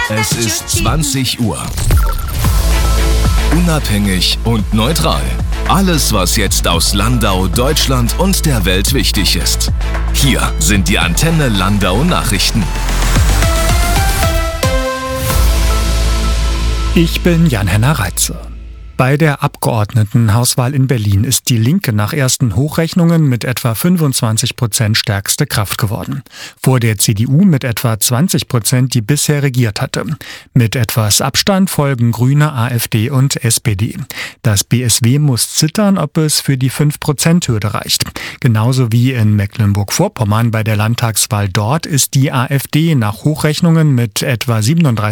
Es ist 20 Uhr. Unabhängig und neutral. Alles, was jetzt aus Landau, Deutschland und der Welt wichtig ist. Hier sind die Antenne Landau Nachrichten. Ich bin Jan-Henner Reitze. Bei der Abgeordnetenhauswahl in Berlin ist die Linke nach ersten Hochrechnungen mit etwa 25% stärkste Kraft geworden. Vor der CDU mit etwa 20%, die bisher regiert hatte. Mit etwas Abstand folgen Grüne, AfD und SPD. Das BSW muss zittern, ob es für die 5%-Hürde reicht. Genauso wie in Mecklenburg-Vorpommern bei der Landtagswahl dort ist die AfD nach Hochrechnungen mit etwa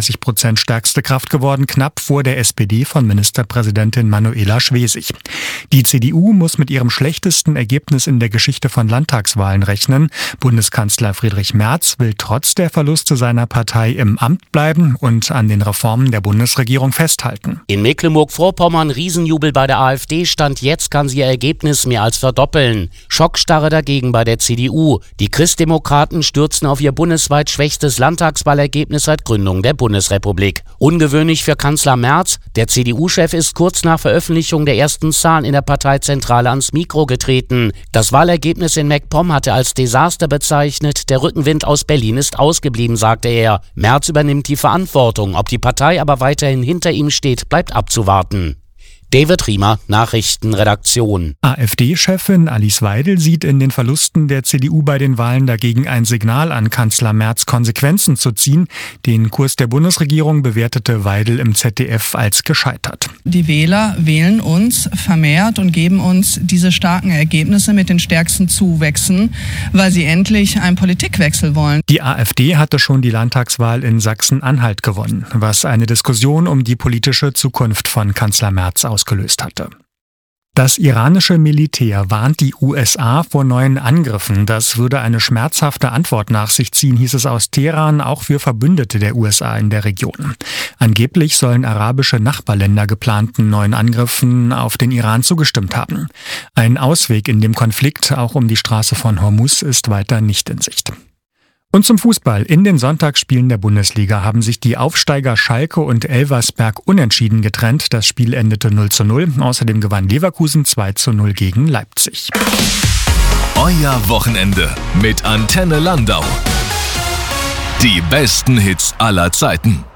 37% stärkste Kraft geworden, knapp vor der SPD von Ministerpräsidentin Manuela Schwesig. Die CDU muss mit ihrem schlechtesten Ergebnis in der Geschichte von Landtagswahlen rechnen. Bundeskanzler Friedrich Merz will trotz der Verluste seiner Partei im Amt bleiben und an den Reformen der Bundesregierung festhalten. In Mecklenburg-Vorpommern Riesenjubel bei der AfD. Stand jetzt kann sie ihr Ergebnis mehr als verdoppeln. Schockstarre dagegen bei der CDU. Die Christdemokraten stürzen auf ihr bundesweit schwächstes Landtagswahlergebnis seit Gründung der Bundesrepublik. Ungewöhnlich für Kanzler Merz. Der CDU-Chef ist kurz nach Veröffentlichung der ersten Zahlen in der Parteizentrale ans Mikro getreten. Das Wahlergebnis in MacPom hatte als Desaster bezeichnet. Der Rückenwind aus Berlin ist ausgeblieben, sagte er. Merz übernimmt die Verantwortung. Ob die Partei aber weiterhin hinter ihm steht, bleibt abzuwarten. David Riemer, Nachrichtenredaktion. AfD-Chefin Alice Weidel sieht in den Verlusten der CDU bei den Wahlen dagegen ein Signal an Kanzler Merz, Konsequenzen zu ziehen. Den Kurs der Bundesregierung bewertete Weidel im ZDF als gescheitert. Die Wähler wählen uns vermehrt und geben uns diese starken Ergebnisse mit den stärksten Zuwächsen, weil sie endlich einen Politikwechsel wollen. Die AfD hatte schon die Landtagswahl in Sachsen-Anhalt gewonnen, was eine Diskussion um die politische Zukunft von Kanzler Merz ausgelöst hatte. Das iranische Militär warnt die USA vor neuen Angriffen. Das würde eine schmerzhafte Antwort nach sich ziehen, hieß es aus Teheran, auch für Verbündete der USA in der Region. Angeblich sollen arabische Nachbarländer geplanten neuen Angriffen auf den Iran zugestimmt haben. Ein Ausweg in dem Konflikt, auch um die Straße von Hormuz, ist weiter nicht in Sicht. Und zum Fußball. In den Sonntagsspielen der Bundesliga haben sich die Aufsteiger Schalke und Elversberg unentschieden getrennt. Das Spiel endete 0:0. Außerdem gewann Leverkusen 2:0 gegen Leipzig. Euer Wochenende mit Antenne Landau. Die besten Hits aller Zeiten.